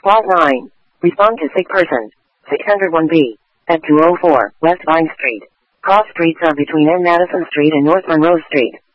Clause 9. Respond to sick person. 601B. At 204 West Vine Street. Cross streets are between N. Madison Street and North Monroe Street.